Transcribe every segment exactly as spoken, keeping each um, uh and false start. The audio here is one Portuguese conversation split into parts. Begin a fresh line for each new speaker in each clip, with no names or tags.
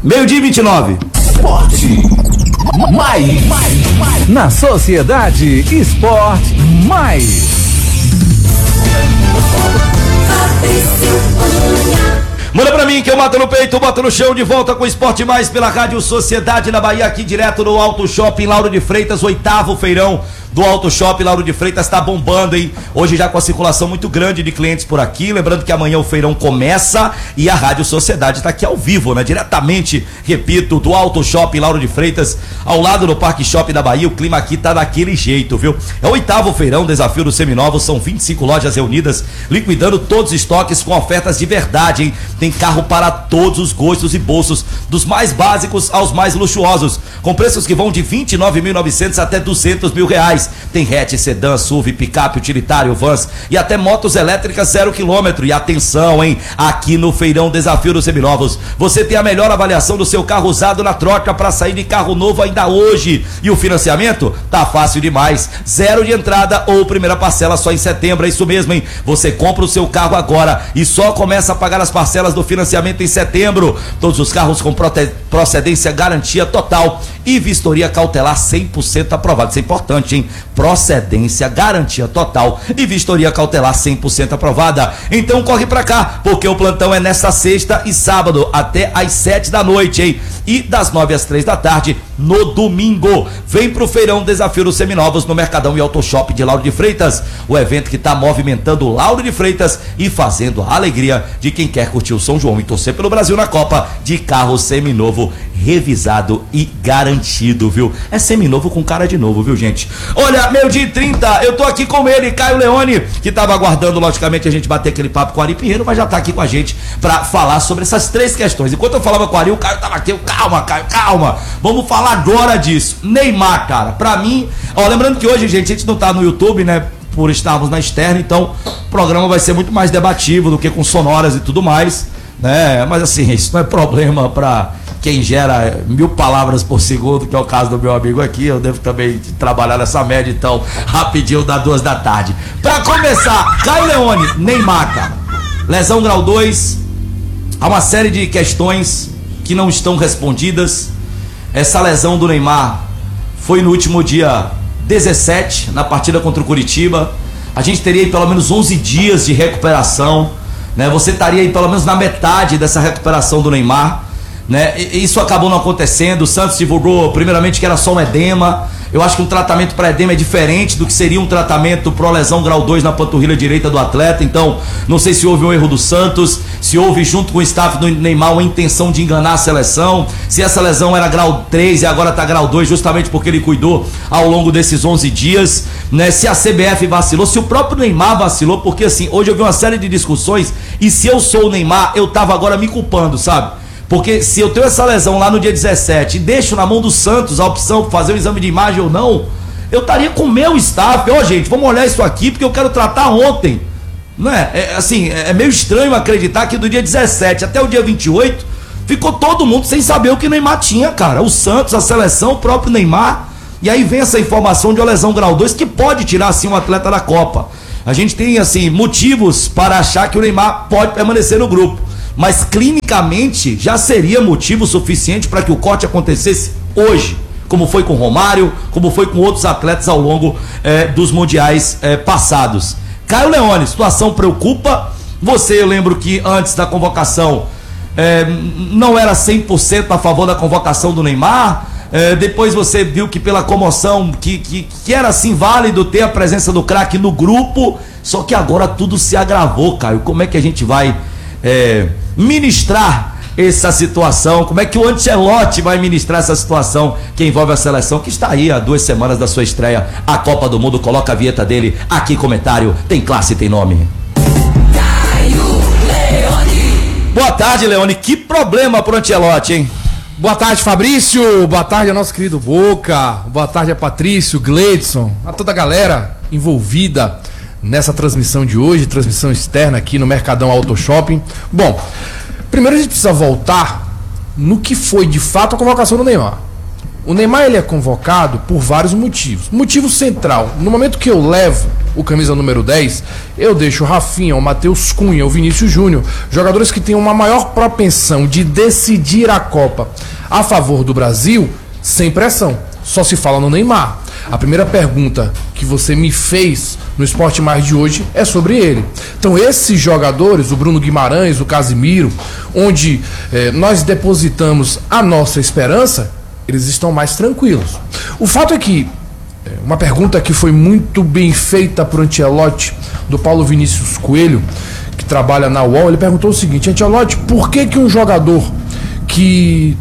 Meio-dia e vinte e nove.
Esporte mais. mais, mais.
Na Sociedade Esporte Mais.
Manda pra mim que eu mato no peito, boto no chão, de volta com o Esporte Mais pela Rádio Sociedade na Bahia, aqui direto do Auto Shopping Lauro de Freitas, oitavo feirão do Auto Shopping Lauro de Freitas, tá bombando, hein? Hoje já com a circulação muito grande de clientes por aqui, lembrando que amanhã o feirão começa e a Rádio Sociedade tá aqui ao vivo, né? Diretamente, repito, do Auto Shopping Lauro de Freitas, ao lado do Parque Shopping da Bahia, o clima aqui tá daquele jeito, viu? É o oitavo feirão, desafio do Seminovos, são vinte e cinco lojas reunidas, liquidando todos os estoques com ofertas de verdade, hein? Tem carro para todos os gostos e bolsos, dos mais básicos aos mais luxuosos, com preços que vão de vinte e nove mil e novecentos até duzentos mil reais. Tem hatch, sedã, S U V, picape, utilitário, vans e até motos elétricas zero quilômetro. E atenção, hein? Aqui no Feirão Desafio dos Seminovos, você tem a melhor avaliação do seu carro usado na troca para sair de carro novo ainda hoje. E o financiamento tá fácil demais. Zero de entrada ou primeira parcela só em setembro. É isso mesmo, hein? Você compra o seu carro agora e só começa a pagar as parcelas do financiamento em setembro. Todos os carros com procedência, garantia total e vistoria cautelar cem por cento aprovado. Isso é importante, hein? Procedência, garantia total e vistoria cautelar cem por cento aprovada. Então corre pra cá, porque o plantão é nesta sexta e sábado até às sete da noite, hein? E das nove às três da tarde no domingo. Vem pro Feirão Desafio dos Seminovos no Mercadão e Auto Shop de Lauro de Freitas, o evento que tá movimentando o Lauro de Freitas e fazendo a alegria de quem quer curtir o São João e torcer pelo Brasil na Copa de carro seminovo, revisado e garantido, viu? É seminovo com cara de novo, viu, gente? Olha, meio-dia e trinta, eu tô aqui com ele, Caio Leone, que tava aguardando, logicamente, a gente bater aquele papo com o Ari Pinheiro, mas já tá aqui com a gente pra falar sobre essas três questões. Enquanto eu falava com o Ari, o Caio tava aqui, eu, calma, Caio, calma, vamos falar agora disso. Neymar, cara, pra mim, ó, lembrando que hoje, gente, a gente não tá no YouTube, né, por estarmos na externa, então o programa vai ser muito mais debativo do que com sonoras e tudo mais, né, mas assim, isso não é problema pra quem gera mil palavras por segundo, que é o caso do meu amigo aqui. Eu devo também trabalhar nessa média, então rapidinho dá duas da tarde. Pra começar, Caio Leone, Neymar, cara, lesão grau dois, há uma série de questões que não estão respondidas. Essa lesão do Neymar foi no último dia dezessete, na partida contra o Curitiba. A gente teria aí pelo menos onze dias de recuperação, né? Você estaria aí pelo menos na metade dessa recuperação do Neymar, né? Isso acabou não acontecendo. O Santos divulgou primeiramente que era só um edema. Eu acho que um tratamento para edema é diferente do que seria um tratamento pro lesão grau dois na panturrilha direita do atleta. Então, não sei se houve um erro do Santos, se houve junto com o staff do Neymar uma intenção de enganar a seleção, se essa lesão era grau três e agora tá grau dois, justamente porque ele cuidou ao longo desses onze dias, né? Se a C B F vacilou, se o próprio Neymar vacilou, porque assim, hoje eu vi uma série de discussões e se eu sou o Neymar, eu tava agora me culpando, sabe? Porque se eu tenho essa lesão lá no dia dezessete e deixo na mão do Santos a opção de fazer um exame de imagem ou não, eu estaria com o meu staff, ó, oh, gente, vamos olhar isso aqui porque eu quero tratar ontem, não é? É assim, é meio estranho acreditar que do dia dezessete até o dia vinte e oito ficou todo mundo sem saber o que o Neymar tinha, cara. O Santos, a seleção, o próprio Neymar, e aí vem essa informação de uma lesão grau dois que pode tirar assim um atleta da Copa. A gente tem assim motivos para achar que o Neymar pode permanecer no grupo, mas clinicamente já seria motivo suficiente para que o corte acontecesse hoje, como foi com o Romário, como foi com outros atletas ao longo eh, dos mundiais eh, passados. Caio Leone, situação preocupa. Você, eu lembro que antes da convocação eh, não era cem por cento a favor da convocação do Neymar. Eh, depois você viu que pela comoção que, que, que era assim válido ter a presença do craque no grupo, só que agora tudo se agravou, Caio. Como é que a gente vai É, ministrar essa situação? Como é que o Ancelotti vai ministrar essa situação que envolve a seleção que está aí há duas semanas da sua estreia, a Copa do Mundo? Coloca a vinheta dele aqui, comentário, tem classe, tem nome. Caio Leone. Boa tarde, Leone, que problema pro Ancelotti, hein?
Boa tarde, Fabrício, boa tarde ao nosso querido Boca, boa tarde a Patrício, Gleidson, a toda a galera envolvida nessa transmissão de hoje, transmissão externa aqui no Mercadão Auto Shopping. Bom, primeiro a gente precisa voltar no que foi de fato a convocação do Neymar. O Neymar ele é convocado por vários motivos. Motivo central, no momento que eu levo o camisa número dez, eu deixo o Rafinha, o Matheus Cunha, o Vinícius Júnior, jogadores que têm uma maior propensão de decidir a Copa a favor do Brasil, sem pressão. Só se fala no Neymar. A primeira pergunta que você me fez no Esporte Mais de hoje é sobre ele. Então esses jogadores, o Bruno Guimarães, o Casimiro, onde eh, nós depositamos a nossa esperança, eles estão mais tranquilos. O fato é que, eh, uma pergunta que foi muito bem feita por Ancelotti, do Paulo Vinícius Coelho, que trabalha na U O L, ele perguntou o seguinte: Ancelotti, por que que um jogador que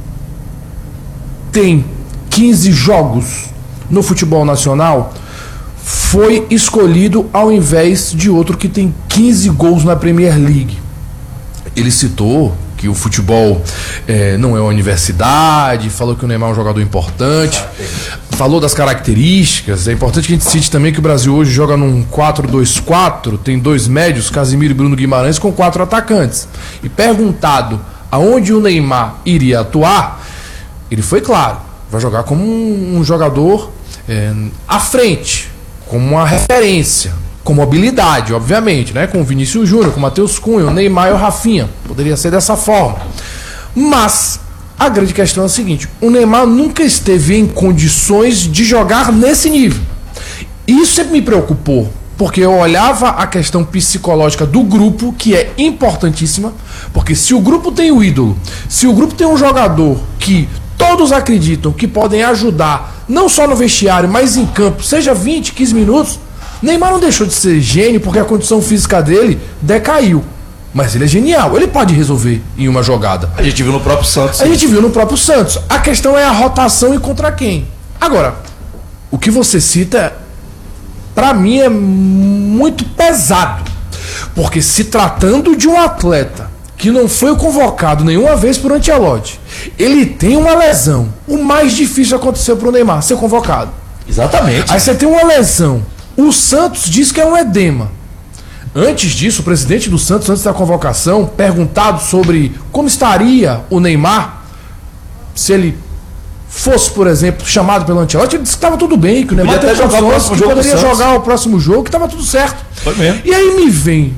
tem quinze jogos no futebol nacional foi escolhido ao invés de outro que tem quinze gols na Premier League? Ele citou que o futebol é, não é uma universidade, falou que o Neymar é um jogador importante, falou das características. É importante que a gente cite também que o Brasil hoje joga num quatro dois quatro, tem dois médios, Casimiro e Bruno Guimarães, com quatro atacantes. E perguntado aonde o Neymar iria atuar, ele foi claro, vai jogar como um, um jogador é, à frente, como uma referência, com mobilidade, obviamente, né? Com o Vinícius Júnior, com o Matheus Cunha, o Neymar e o Rafinha. Poderia ser dessa forma. Mas a grande questão é a seguinte: o Neymar nunca esteve em condições de jogar nesse nível. Isso sempre me preocupou, porque eu olhava a questão psicológica do grupo, que é importantíssima, porque se o grupo tem o ídolo, se o grupo tem um jogador que todos acreditam que podem ajudar, não só no vestiário, mas em campo, seja vinte, quinze minutos, Neymar não deixou de ser gênio porque a condição física dele decaiu. Mas ele é genial, ele pode resolver em uma jogada.
A gente viu no próprio Santos.
A gente viu no próprio Santos. A questão é a rotação e contra quem. Agora, o que você cita, pra mim, é muito pesado. Porque se tratando de um atleta que não foi convocado nenhuma vez por Ancelotti, ele tem uma lesão. O mais difícil aconteceu pro Neymar, ser convocado.
Exatamente.
Aí você tem uma lesão. O Santos diz que é um edema. Antes disso, o presidente do Santos, antes da convocação, perguntado sobre como estaria o Neymar se ele fosse, por exemplo, chamado pelo Ancelotti, ele disse que estava tudo bem, que o Neymar
podia
tem
jogar o
condições,
próximo
que
jogo
poderia
do Santos.
jogar o próximo jogo, que estava tudo certo.
Foi mesmo.
E aí me vem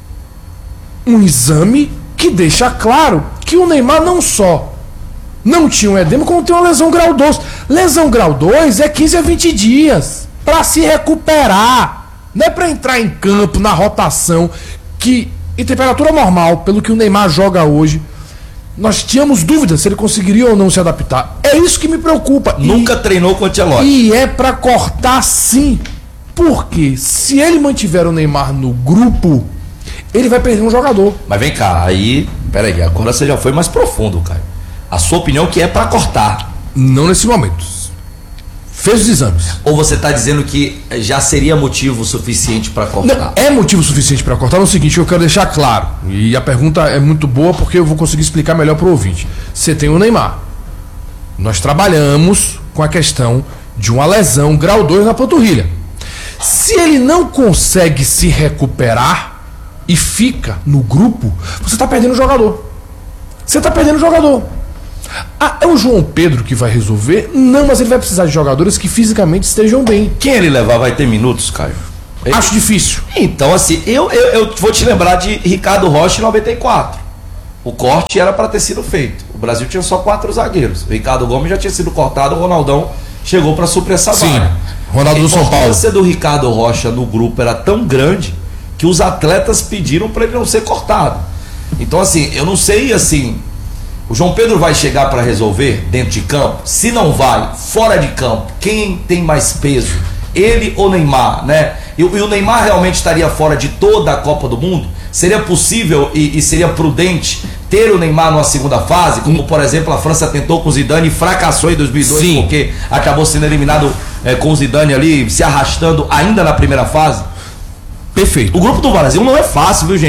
um exame que deixa claro que o Neymar não só não tinha um edema, como tem uma lesão grau dois. Lesão grau dois é quinze a vinte dias para se recuperar. Não é para entrar em campo, na rotação, que em temperatura normal, pelo que o Neymar joga hoje, nós tínhamos dúvidas se ele conseguiria ou não se adaptar. É isso que me preocupa.
Nunca
e,
treinou com o Ancelotti.
E é para cortar sim. Porque se ele mantiver o Neymar no grupo, ele vai perder um jogador.
Mas vem cá, aí, peraí, agora você já foi mais profundo, Caio. A sua opinião que é pra cortar.
Não nesse momento. Fez os exames.
Ou você tá dizendo que já seria motivo suficiente pra cortar?
Não, é motivo suficiente para cortar. No seguinte, eu quero deixar claro, e a pergunta é muito boa porque eu vou conseguir explicar melhor pro ouvinte. Você tem o Neymar. Nós trabalhamos com a questão de uma lesão grau dois na panturrilha. Se ele não consegue se recuperar e fica no grupo, você está perdendo o jogador. Você está perdendo o jogador. Ah, é o João Pedro que vai resolver? Não, mas ele vai precisar de jogadores que fisicamente estejam bem.
Quem ele levar vai ter minutos, Caio? Ele...
Acho difícil.
Então, assim, eu, eu, eu vou te lembrar de Ricardo Rocha em noventa e quatro. O corte era para ter sido feito. O Brasil tinha só quatro zagueiros. O Ricardo Gomes já tinha sido cortado, o Ronaldão chegou para suprir essa
Sim,
vaga.
Ronaldo do São Paulo.
A importância do Ricardo Rocha no grupo era tão grande que os atletas pediram para ele não ser cortado. Então, assim, eu não sei, assim, o João Pedro vai chegar para resolver dentro de campo? Se não vai, fora de campo, quem tem mais peso? Ele ou Neymar, né? E, e o Neymar realmente estaria fora de toda a Copa do Mundo? Seria possível e, e seria prudente ter o Neymar numa segunda fase? Como, por exemplo, a França tentou com o Zidane e fracassou em dois mil e dois, sim, porque acabou sendo eliminado é, com o Zidane ali, se arrastando ainda na primeira fase?
Perfeito.
O grupo do Brasil não é fácil, viu, gente?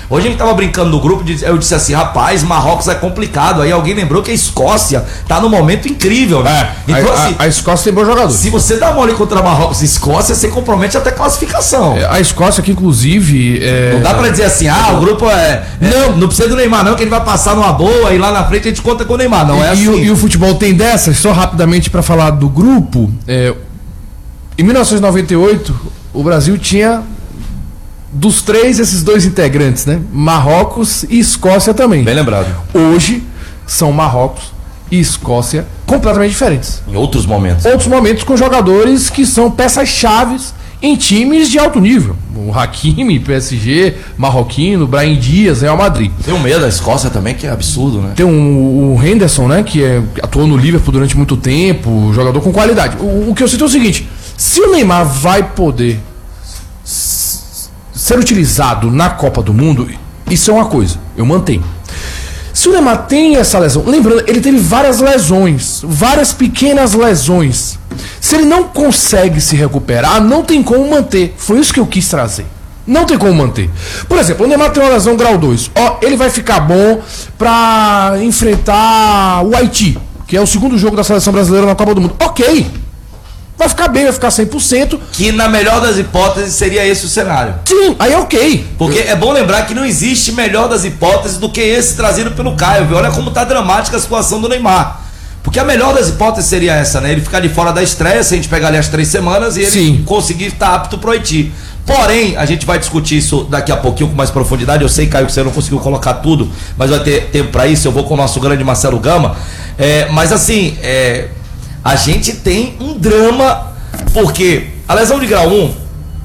Hoje a gente tava brincando no grupo, eu disse assim, rapaz, Marrocos é complicado. Aí alguém lembrou que a Escócia tá num momento incrível, né?
É,
então,
a,
assim,
a, a Escócia tem bons jogadores.
Se você dá mole contra Marrocos e Escócia, você compromete até classificação.
A Escócia que inclusive... É...
Não dá pra dizer assim, ah, o grupo é... é não, não precisa do Neymar não, que ele vai passar numa boa e lá na frente a gente conta com o Neymar, não
e,
é assim.
E o, e o futebol tem dessas, só rapidamente pra falar do grupo, é, em mil novecentos e noventa e oito, o Brasil tinha... dos três, esses dois integrantes, né? Marrocos e Escócia também.
Bem lembrado.
Hoje são Marrocos e Escócia completamente diferentes.
Em outros momentos.
Outros momentos com jogadores que são peças-chaves em times de alto nível. O Hakimi, P S G, marroquino, Brahim Dias, Real Madrid.
Tem o medo da Escócia também, que é absurdo, né?
Tem um, o Henderson, né? Que é, atuou no Liverpool durante muito tempo, jogador com qualidade. O, o que eu sinto é o seguinte: se o Neymar vai poder ser utilizado na Copa do Mundo, isso é uma coisa, eu mantenho. Se o Neymar tem essa lesão, lembrando, ele teve várias lesões, várias pequenas lesões. Se ele não consegue se recuperar, não tem como manter. Foi isso que eu quis trazer. Não tem como manter. Por exemplo, o Neymar tem uma lesão grau dois. Ó, ele vai ficar bom pra enfrentar o Haiti, que é o segundo jogo da seleção brasileira na Copa do Mundo. Ok. Vai ficar bem, vai ficar cem por cento.
Que na melhor das hipóteses seria esse o cenário.
Sim, aí é ok.
Porque é bom lembrar que não existe melhor das hipóteses do que esse trazido pelo Caio, viu? Olha como tá dramática a situação do Neymar. Porque a melhor das hipóteses seria essa, né? Ele ficar de fora da estreia, se a gente pegar ali as três semanas e ele
Sim.
conseguir estar apto pro Haiti. Porém, a gente vai discutir isso daqui a pouquinho com mais profundidade. Eu sei, Caio, que você não conseguiu colocar tudo, mas vai ter tempo para isso. Eu vou com o nosso grande Marcelo Gama. É, mas assim, é, a gente tem um drama, porque a lesão de grau um,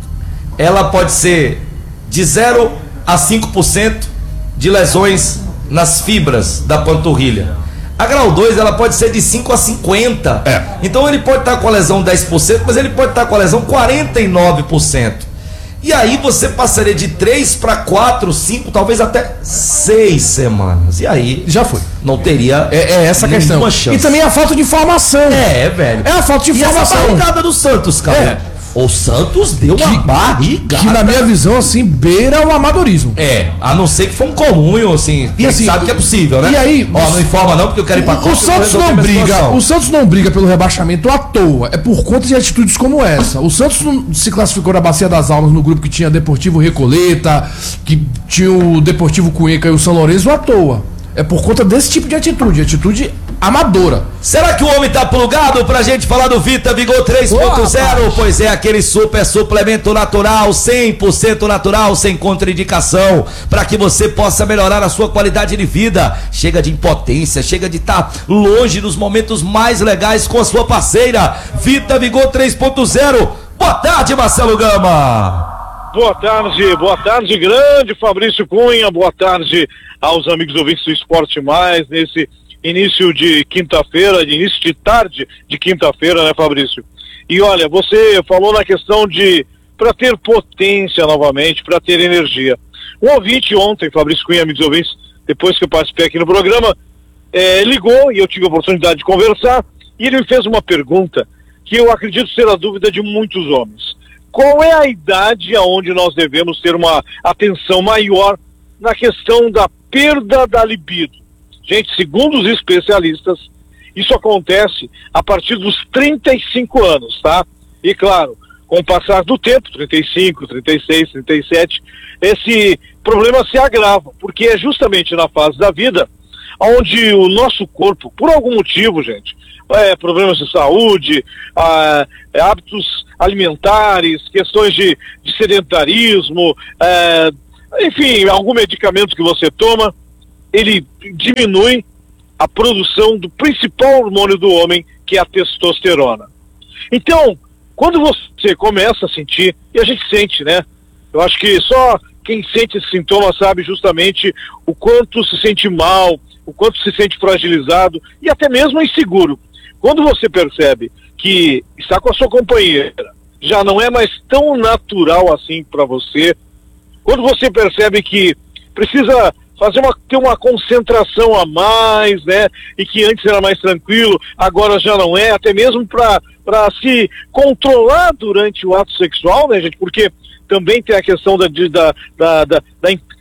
ela pode ser de zero a cinco por cento de lesões nas fibras da panturrilha. A grau dois, ela pode ser de cinco a cinquenta.
É.
Então ele pode estar com a lesão dez por cento, mas ele pode estar com a lesão quarenta e nove por cento. E aí você passaria de três para quatro, cinco, talvez até seis semanas. E aí
já foi.
Não teria
É, é essa a questão.
chance.
E também a falta de informação.
É, velho.
É a falta de
E essa
informação.
barrigada do Santos, cara.
É.
O Santos deu uma barrigada.
Que na minha visão, assim, beira o amadorismo.
É, a não ser que foi um colunho, assim.
E assim,
sabe que é possível, né?
e aí,
Ó, não informa não, porque eu quero ir pra
O,
Copa,
o Santos
eu
não
resolver minha
briga,
situação.
o Santos não briga pelo rebaixamento à toa. É por conta de atitudes como essa. O Santos não se classificou na Bacia das Almas no grupo que tinha Deportivo Recoleta, que tinha o Deportivo Cuenca e o São Lourenço à toa. É por conta desse tipo de atitude, atitude amadora.
Será que o homem tá plugado pra gente falar do Vita Vigor três ponto zero? Pois é, aquele super suplemento natural, cem por cento natural, sem contraindicação, para que você possa melhorar a sua qualidade de vida. Chega de impotência, chega de estar longe dos momentos mais legais com a sua parceira. Vita Vigor três ponto zero. Boa tarde, Marcelo Gama.
Boa tarde, boa tarde, grande Fabrício Cunha, boa tarde aos amigos ouvintes do Esporte Mais, nesse início de quinta-feira, de início de tarde de quinta-feira, né, Fabrício? E olha, você falou na questão de, para ter potência novamente, para ter energia. Um ouvinte ontem, Fabrício Cunha, amigos ouvintes, depois que eu participei aqui no programa, é, ligou e eu tive a oportunidade de conversar, e ele me fez uma pergunta que eu acredito ser a dúvida de muitos homens. Qual é a idade aonde nós devemos ter uma atenção maior na questão da perda da libido? Gente, segundo os especialistas, isso acontece a partir dos trinta e cinco anos, tá? E claro, com o passar do tempo, trinta e cinco, trinta e seis, trinta e sete, esse problema se agrava, porque é justamente na fase da vida onde o nosso corpo, por algum motivo, gente, é, problemas de saúde, ah, é, hábitos alimentares, questões de, de sedentarismo, é, enfim, algum medicamento que você toma, ele diminui a produção do principal hormônio do homem, que é a testosterona. Então, quando você começa a sentir, e a gente sente, né? Eu acho que só quem sente esse sintoma sabe justamente o quanto se sente mal, o quanto se sente fragilizado e até mesmo inseguro. Quando você percebe que está com a sua companheira, já não é mais tão natural assim para você, quando você percebe que precisa fazer uma, ter uma concentração a mais, né, e que antes era mais tranquilo, agora já não é, até mesmo para para se controlar durante o ato sexual, né, gente, porque também tem a questão da, da, da, da, da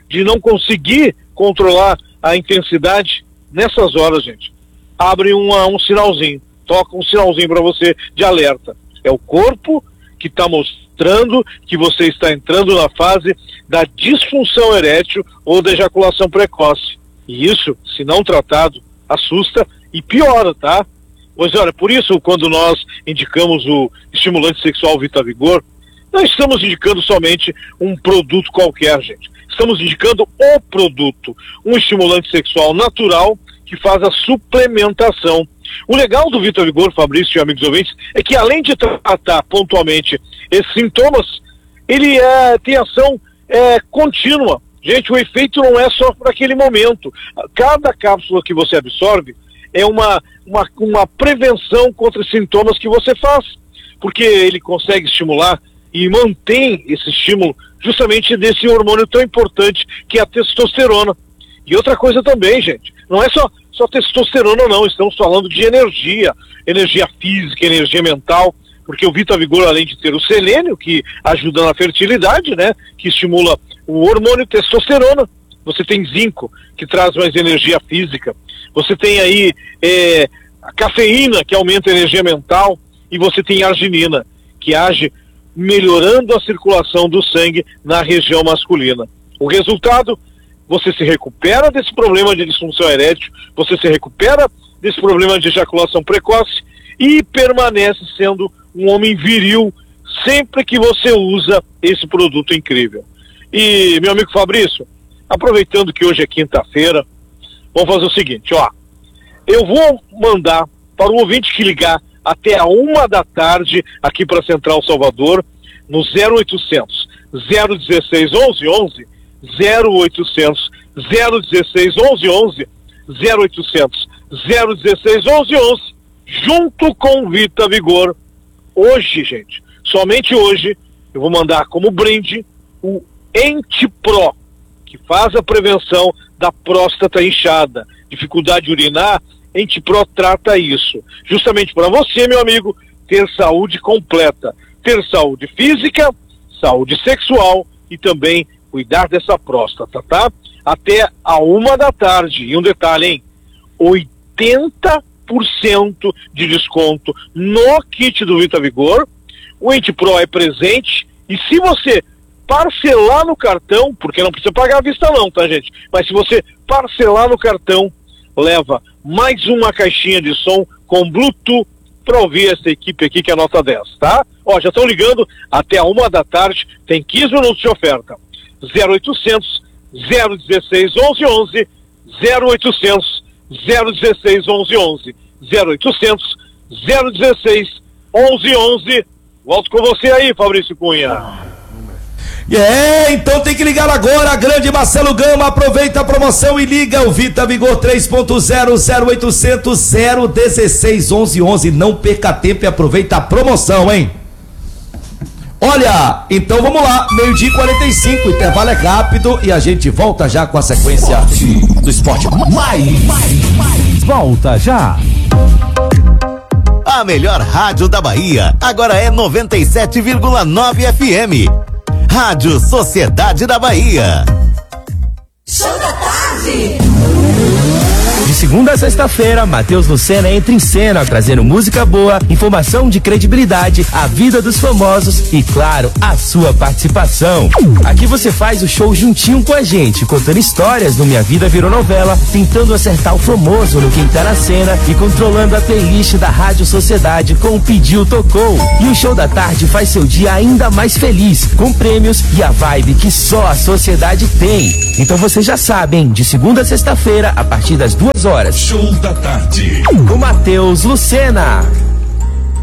de não conseguir controlar a intensidade, nessas horas, gente, abre uma, um sinalzinho, toca um sinalzinho para você de alerta. É o corpo que está mostrando que você está entrando na fase da disfunção erétil ou da ejaculação precoce. E isso, se não tratado, assusta e piora, tá? Pois olha, por isso, quando nós indicamos o estimulante sexual VitaVigor, não estamos indicando somente um produto qualquer, gente. Estamos indicando o produto, um estimulante sexual natural que faz a suplementação. O legal do VitaVigor, Fabrício e amigos ouvintes, é que além de tratar pontualmente esses sintomas, ele é, tem ação é, contínua. Gente, o efeito não é só para aquele momento. Cada cápsula que você absorve é uma, uma, uma prevenção contra os sintomas que você faz, porque ele consegue estimular e mantém esse estímulo justamente desse hormônio tão importante que é a testosterona. E outra coisa também, gente, não é só, só testosterona não, estamos falando de energia, energia física, energia mental, porque o VitaVigor, além de ter o selênio, que ajuda na fertilidade, né, que estimula o hormônio testosterona, você tem zinco, que traz mais energia física, você tem aí é, a cafeína, que aumenta a energia mental, e você tem a arginina, que age melhorando a circulação do sangue na região masculina. O resultado, você se recupera desse problema de disfunção erétil, você se recupera desse problema de ejaculação precoce e permanece sendo um homem viril sempre que você usa esse produto incrível. E, meu amigo Fabrício, aproveitando que hoje é quinta-feira, vamos fazer o seguinte, ó, eu vou mandar para o ouvinte que ligar até a uma da tarde aqui para a Central Salvador, no zero oitocentos, zero dezesseis, onze onze, zero oitocentos, zero dezesseis, onze onze, zero oitocentos, zero dezesseis, onze onze, junto com o VitaVigor. Hoje, gente, somente hoje, eu vou mandar como brinde o EntiPro, que faz a prevenção da próstata inchada, dificuldade de urinar. EntiPro trata isso, justamente para você, meu amigo, ter saúde completa, ter saúde física, saúde sexual e também cuidar dessa próstata, tá? Até a uma da tarde. E um detalhe, hein? oitenta por cento de desconto no kit do VitaVigor. O EntiPro é presente e se você parcelar no cartão, porque não precisa pagar à vista não, tá, gente? Mas se você parcelar no cartão, leva mais uma caixinha de som com Bluetooth para ouvir essa equipe aqui que é nota dez, tá? Ó, já estão ligando até a uma da tarde, tem quinze minutos de oferta. zero oitocentos, zero dezesseis, onze onze, zero oitocentos, zero dezesseis, onze onze, zero oitocentos, zero dezesseis, onze onze. Volto com você aí, Fabrício Cunha.
É, então tem que ligar agora, grande Marcelo Gama, aproveita a promoção e liga o VitaVigor três ponto zero, zero oitocentos, zero dezesseis, onze onze, não perca tempo e aproveita a promoção, hein? Olha, então vamos lá, meio-dia e quarenta e cinco, o intervalo é rápido e a gente volta já com a sequência do Esporte Mais.
Mais, mais.
Volta já.
A melhor rádio da Bahia agora é noventa e sete vírgula nove F M. Rádio Sociedade da Bahia.
Show da tarde.
De segunda a sexta-feira, Matheus Lucena entra em cena, trazendo música boa, informação de credibilidade, a vida dos famosos e, claro, a sua participação. Aqui você faz o show juntinho com a gente, contando histórias do Minha Vida Virou Novela, tentando acertar o famoso no Quem Tá na Cena e controlando a playlist da Rádio Sociedade com o Pediu Tocou. E o Show da Tarde faz seu dia ainda mais feliz, com prêmios e a vibe que só a Sociedade tem. Então você já sabe, hein? De segunda a sexta-feira, a partir das duas horas.
Show da Tarde.
Com Matheus Lucena.